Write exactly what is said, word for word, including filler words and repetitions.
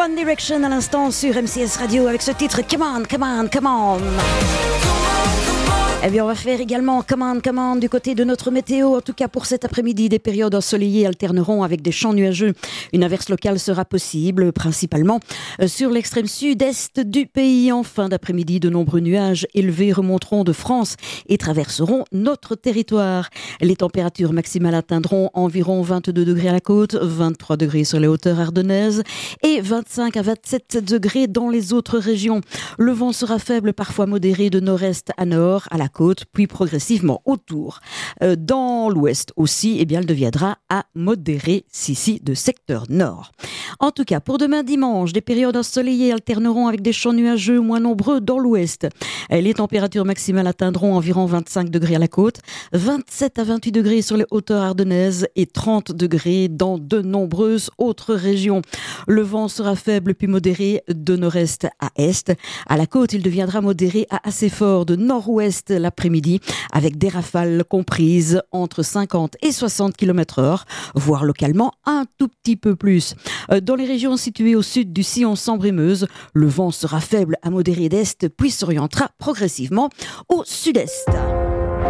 One Direction à l'instant sur M C S Radio avec ce titre Come on, come on, come on. Eh bien, on va faire également commande, commande du côté de notre météo. En tout cas, pour cet après-midi, des périodes ensoleillées alterneront avec des champs nuageux. Une averse locale sera possible, principalement sur l'extrême sud-est du pays. En fin d'après-midi, de nombreux nuages élevés remonteront de France et traverseront notre territoire. Les températures maximales atteindront environ vingt-deux degrés à la côte, vingt-trois degrés sur les hauteurs ardennaises et vingt-cinq à vingt-sept degrés dans les autres régions. Le vent sera faible, parfois modéré de nord-est à nord, à la côte, puis progressivement autour. Euh, dans l'ouest aussi, eh bien, elle deviendra à modéré, ici de secteur nord. En tout cas, pour demain dimanche, des périodes ensoleillées alterneront avec des champs nuageux moins nombreux dans l'ouest. Les températures maximales atteindront environ vingt-cinq degrés à la côte, vingt-sept à vingt-huit degrés sur les hauteurs ardennaises et trente degrés dans de nombreuses autres régions. Le vent sera faible puis modéré de nord-est à est. À la côte, il deviendra modéré à assez fort de nord-ouest l'après-midi, avec des rafales comprises entre cinquante et soixante kilomètres heure, voire localement un tout petit peu plus. Dans les régions situées au sud du sillon Sambre-et-Meuse, le vent sera faible à modéré d'est, puis s'orientera progressivement au sud-est.